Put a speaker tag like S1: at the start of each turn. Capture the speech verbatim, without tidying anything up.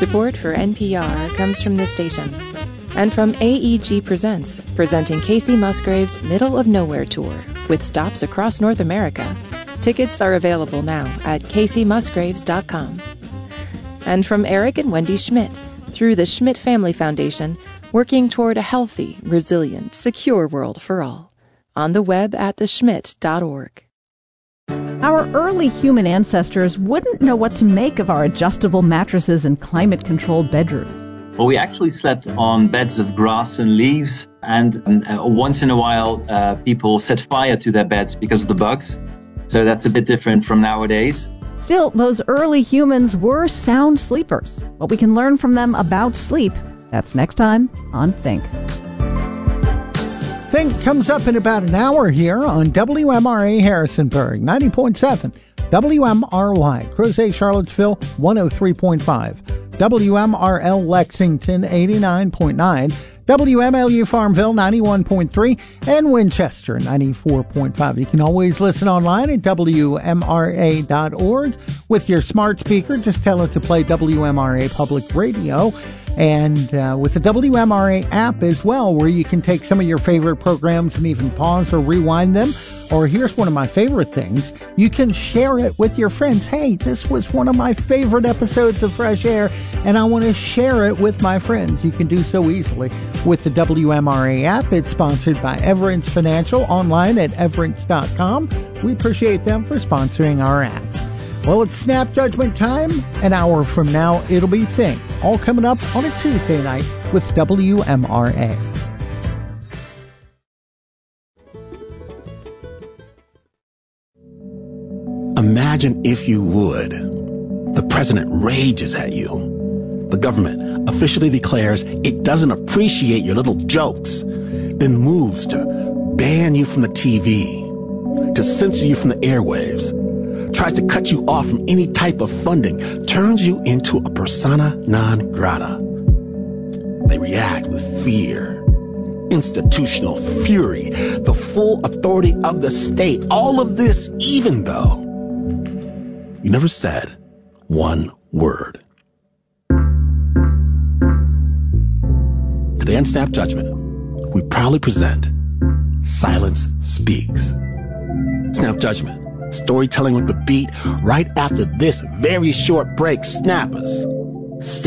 S1: Support for N P R comes from this station and from A E G Presents, presenting Kacey Musgrave's Middle of Nowhere Tour with stops across North America. Tickets are available now at kacey musgraves dot com. And from Eric and Wendy Schmidt, through the Schmidt Family Foundation, working toward a healthy, resilient, secure world for all. On the web at the schmidt dot org.
S2: Our early human ancestors wouldn't know what to make of our adjustable mattresses and climate-controlled bedrooms.
S3: Well, we actually slept on beds of grass and leaves, and uh, once in a while, uh, people set fire to their beds because of the bugs. So that's a bit different from nowadays.
S2: Still, those early humans were sound sleepers. What we can learn from them about sleep, that's next time on Think.
S4: Think comes up in about an hour here on W M R A Harrisonburg, ninety point seven, W M R Y, Crozet Charlottesville, one oh three point five, W M R L Lexington, eighty-nine point nine, W M L U Farmville, ninety-one point three, and Winchester, ninety-four point five. You can always listen online at W M R A dot org. With your smart speaker, just tell it to play W M R A Public Radio. And uh, with the W M R A app as well, where you can take some of your favorite programs and even pause or rewind them. Or here's one of my favorite things. You can share it with your friends. Hey, this was one of my favorite episodes of Fresh Air, and I want to share it with my friends. You can do so easily with the W M R A app. It's sponsored by Everence Financial, online at everence dot com. We appreciate them for sponsoring our app. Well, it's Snap Judgment time. An hour from now, it'll be Think. All coming up on a Tuesday night with W M R A.
S5: Imagine, if you would, the president rages at you. The government officially declares it doesn't appreciate your little jokes, then moves to ban you from the T V, to censor you from the airwaves, tries to cut you off from any type of funding, turns you into a persona non grata. They react with fear, institutional fury, the full authority of the state. All of this even though you never said one word. Today on Snap Judgment, we proudly present Silence Speaks. Snap Judgment. Storytelling with the beat right after this very short break. Snappers,